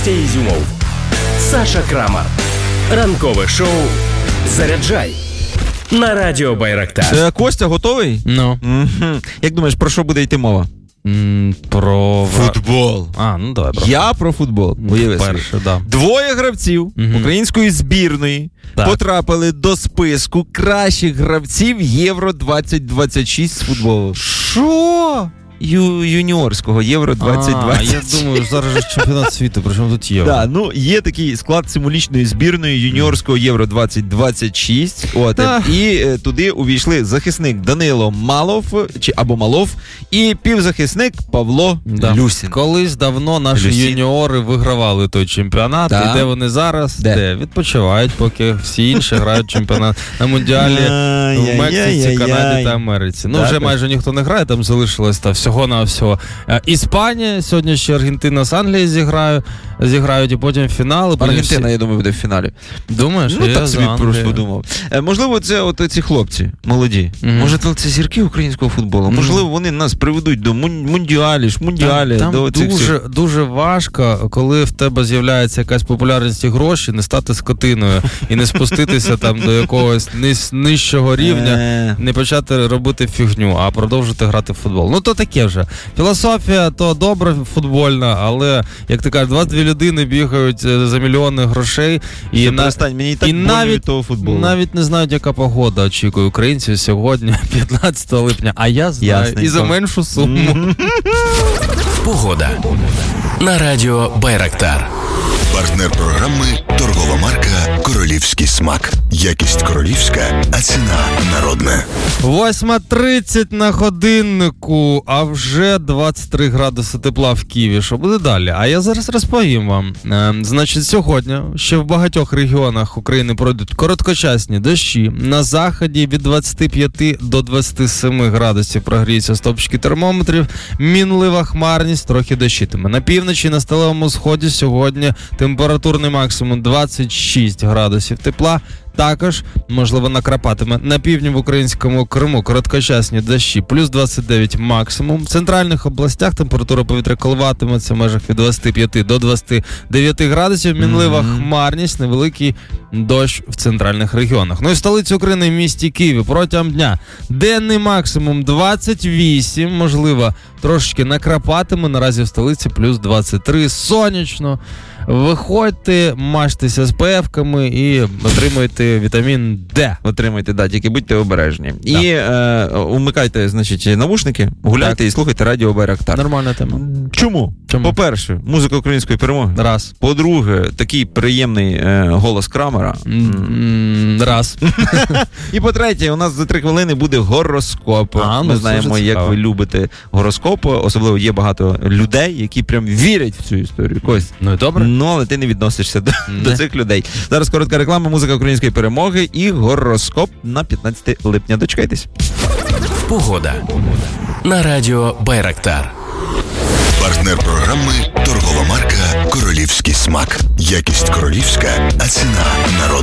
Костя Ізюмов, Саша Крамар. Ранкове шоу «Заряджай» на радіо Байрактар. Костя, готовий? Ну. Як думаєш, про що буде йти мова? Про футбол. Ну давай. Я про футбол. Перше, да. Двоє гравців української збірної потрапили до списку кращих гравців Євро-2026 з футболу. Що? Юніорського Євро-2020. Я думаю, зараз же чемпіонат світу, при чому тут Євро? Так, є такий склад символічної збірної юніорського Євро-2026. І туди увійшли захисник Данило Малов, або Малов, і півзахисник Павло Люсін. Колись давно наші юніори вигравали той чемпіонат. І де вони зараз? Де? Відпочивають, поки всі інші грають чемпіонат на Мундіалі в Мексиці, Канаді та Америці. Вже майже ніхто не грає, там залишилось всього-навсього. Іспанія, сьогодні ще Аргентина з Англією зіграють, і потім фінал. Аргентина, я думаю, буде в фіналі. Думаєш? Так собі просто думав. Можливо, це ці хлопці молоді. Може, це зірки українського футболу. Можливо, вони нас приведуть до мундіалі. Там дуже важко, коли в тебе з'являється якась популярність і гроші, не стати скотиною і не спуститися там до якогось нижчого рівня, не почати робити фігню, а продовжити грати в футбол. То таке вже. Філософія то добра футбольна, але, як ти кажеш, 22 людини бігають за мільйони грошей. І мені так больно від того футболу. Навіть не знають, яка погода очікує українців сьогодні, 15 липня. А я знаю. Ясненько. І за меншу суму. Погода на радіо Байрактар. Партнер програми – торгова марка «Королівський смак». Якість королівська, а ціна народна. 8:30 на годиннику, а вже 23 градуси тепла в Києві. Що буде далі? А я зараз розповім вам. Значить, сьогодні ще в багатьох регіонах України пройдуть короткочасні дощі. На заході від 25 до 27 градусів прогріються стопчики термометрів. Мінлива хмарність, трохи дощитиме. На півночі і на сталевому сході сьогодні температурний максимум 26 градусів тепла. Також, можливо, накрапатиме. На півдні в українському Криму короткочасні дощі, плюс 29 максимум. В центральних областях температура повітря коливатиметься в межах від 25 до 29 градусів. Мінлива хмарність, невеликий дощ в центральних регіонах. І в столиці України, в місті Києві, протягом дня денний максимум 28, можливо, трошечки накрапатиме. Наразі в столиці плюс 23, сонячно. Виходьте, мажтеся з ПФ-ками і отримуйте вітамін Д. Отримуйте, тільки будьте обережні. І умикайте, навушники, гуляйте і слухайте радіо Байрактар. Нормальна тема. Чому? По-перше, музика української перемоги. Раз. По-друге, такий приємний голос Крамера. Раз. І по-третє, у нас за 3 хвилини буде гороскоп. Ми знаємо, як ви любите гороскоп. Особливо є багато людей, які прям вірять в цю історію. Кость. Ну і добре. Але ти не відносишся до цих людей. Зараз коротка реклама, музика української перемоги і гороскоп на 15 липня. Дочекайтесь. Погода на радіо Байрактар. Партнер програми – торгова марка «Королівський смак». Якість королівська, а ціна народна.